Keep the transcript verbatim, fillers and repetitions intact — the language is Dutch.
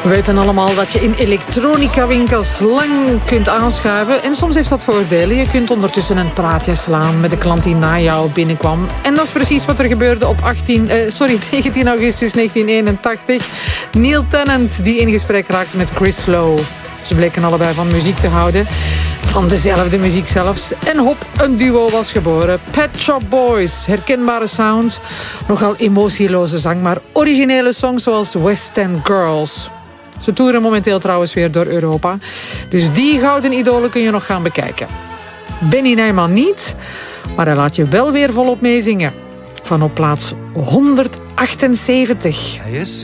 We weten allemaal dat je in elektronica-winkels lang kunt aanschuiven. En soms heeft dat voordelen. Je kunt ondertussen een praatje slaan met de klant die na jou binnenkwam. En dat is precies wat er gebeurde op achttien, uh, sorry, negentien augustus negentien eenentachtig. Neil Tennant die in gesprek raakte met Chris Lowe. Ze bleken allebei van muziek te houden. Van dezelfde muziek zelfs. En hop, een duo was geboren. Pet Shop Boys. Herkenbare sound. Nogal emotieloze zang, maar originele songs zoals West End Girls. Ze toeren momenteel trouwens weer door Europa. Dus die gouden idolen kun je nog gaan bekijken. Benny Nijman niet, maar hij laat je wel weer volop meezingen. Van op plaats honderdachtenzeventig. Hij is